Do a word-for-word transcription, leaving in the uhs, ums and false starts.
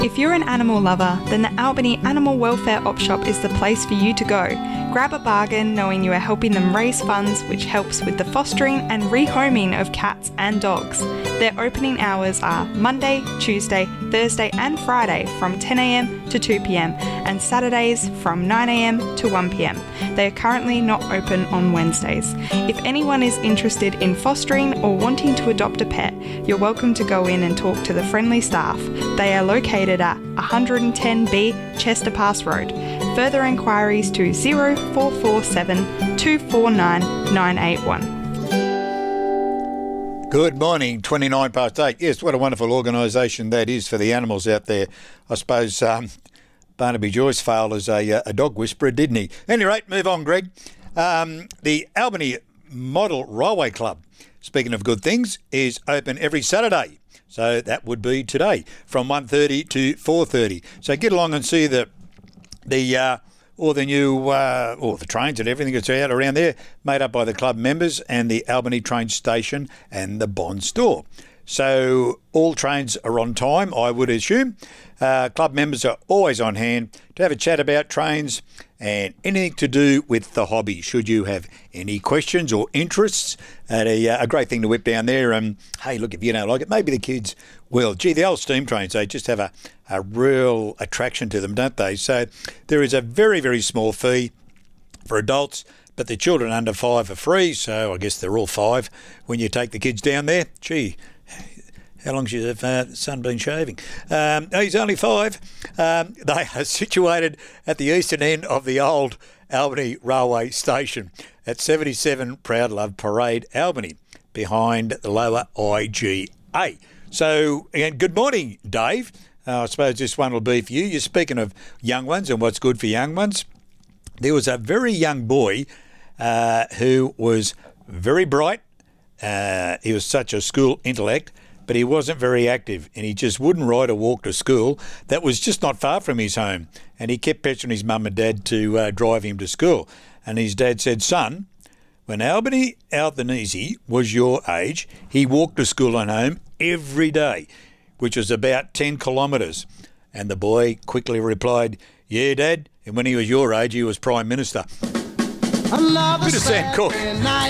If you're an animal lover, then the Albany Animal Welfare Op Shop is the place for you to go. Grab a bargain knowing you are helping them raise funds, which helps with the fostering and rehoming of cats and dogs. Their opening hours are Monday, Tuesday, Thursday and Friday from ten a m to two p m and Saturdays from nine a m to one p m. They are currently not open on Wednesdays. If anyone is interested in fostering or wanting to adopt a pet, you're welcome to go in and talk to the friendly staff. They are located at one ten B Chester Pass Road. Further inquiries to zero four four seven, two four nine, nine eight one. Good morning, twenty-nine past eight. Yes, what a wonderful organisation that is for the animals out there. I suppose um, Barnaby Joyce failed as a, a dog whisperer, didn't he? At any rate, move on, Greg. Um, the Albany Model Railway Club, speaking of good things, is open every Saturday. So that would be today from one thirty to four thirty. So get along and see the the uh, all the new uh, all the trains and everything that's out around there, made up by the club members and the Albany train station and the Bond store. So all trains are on time, I would assume. Uh, club members are always on hand to have a chat about trains and anything to do with the hobby. Should you have any questions or interests, and a, a great thing to whip down there. And hey, look, if you don't like it, maybe the kids will. Gee, the old steam trains, they just have a, a real attraction to them, don't they? So there is a very, very small fee for adults, but the children under five are free. So I guess they're all five when you take the kids down there. Gee, how long's your uh, son been shaving? Um, he's only five. Um, they are situated at the eastern end of the old Albany Railway Station at seventy-seven Proud Love Parade, Albany, behind the lower I G A. So, again, good morning, Dave. Uh, I suppose this one will be for you. You're speaking of young ones and what's good for young ones. There was a very young boy uh, who was very bright. Uh, he was such a school intellect, but he wasn't very active, and he just wouldn't ride or walk to school. That was just not far from his home, and he kept pestering his mum and dad to uh, drive him to school. And his dad said, son, when Albany Albanese was your age, he walked to school and home every day, which was about ten kilometres. And the boy quickly replied, yeah, Dad, and when he was your age, he was Prime Minister. Bit of Sam Cooke.